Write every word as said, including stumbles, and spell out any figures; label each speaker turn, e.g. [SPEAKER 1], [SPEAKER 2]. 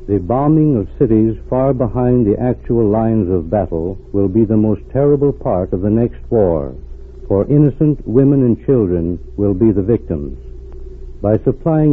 [SPEAKER 1] The bombing of cities far behind the actual lines of battle will be the most terrible part of the next war, for innocent women and children will be the victims. By supplying